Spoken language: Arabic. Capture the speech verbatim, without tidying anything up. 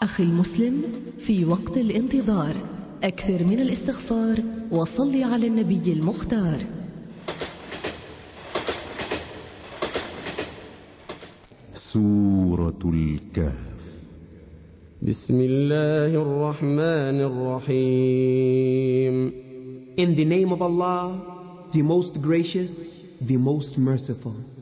أخي المسلم، في وقت الانتظار أكثر من الاستغفار وصل على النبي المختار. سورة الكهف. بسم الله الرحمن الرحيم. In the name of Allah, the most gracious, the most merciful.